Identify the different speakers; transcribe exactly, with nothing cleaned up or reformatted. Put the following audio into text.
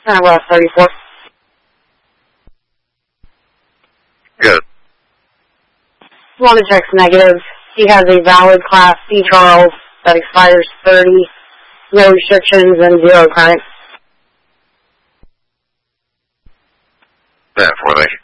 Speaker 1: Uh, well, thirty-four.
Speaker 2: Good.
Speaker 1: Water check's negative. He has a valid Class C Charles that expires thirty, no restrictions, and zero current.
Speaker 2: Yeah, for they